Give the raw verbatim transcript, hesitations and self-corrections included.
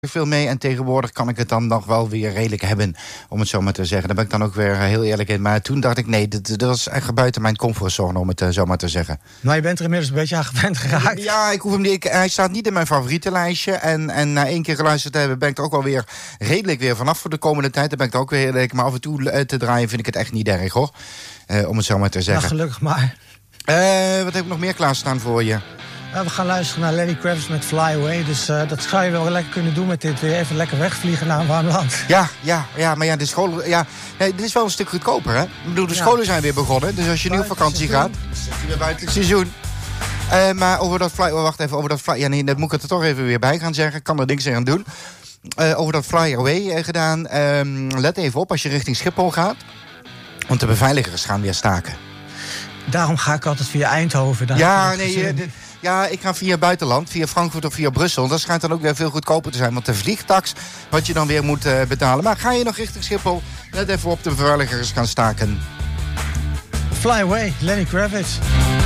veel mee en tegenwoordig kan ik het dan nog wel weer redelijk hebben, om het zo maar te zeggen. Daar ben ik dan ook weer heel eerlijk in. Maar toen dacht ik, nee, dat, dat was echt buiten mijn comfortzone, om het uh, zo maar te zeggen. Maar je bent er inmiddels een beetje aan gewend geraakt. Ja, ik hoef hem niet, ik, hij staat niet in mijn favorietenlijstje. En, en na één keer geluisterd te hebben, ben ik er ook wel weer redelijk weer vanaf voor de komende tijd. Dan ben ik er ook weer redelijk. Maar af en toe uh, te draaien vind ik het echt niet erg, hoor. Uh, om het zo maar te zeggen. Ja, gelukkig maar. Uh, wat heb ik nog meer klaarstaan voor je? Uh, we gaan luisteren naar Lenny Kravitz met Fly Away. Dus uh, dat zou je wel lekker kunnen doen met dit weer. Even lekker wegvliegen naar een warm land. Ja, ja, ja, maar ja, de scholen, ja, nee, dit is wel een stuk goedkoper, hè? Ik bedoel, de scholen zijn weer begonnen. Dus als je nu op vakantie gaat, zit je weer buiten het seizoen. Uh, maar over dat fly, oh, wacht even, over dat fly, ja, nee, dat moet ik er toch even weer bij gaan zeggen. Ik kan er niks aan doen. Uh, over dat Fly Away uh, gedaan. Um, let even op als je richting Schiphol gaat. Want de beveiligers gaan weer staken. Daarom ga ik altijd via Eindhoven. Daar ja, nee, uh, dit, ja, ik ga via buitenland, via Frankfurt of via Brussel. Dat schijnt dan ook weer veel goedkoper te zijn. Want de vliegtax, wat je dan weer moet uh, betalen. Maar ga je nog richting Schiphol, let even op, de beveiligers gaan staken. Fly Away, Lenny Kravitz.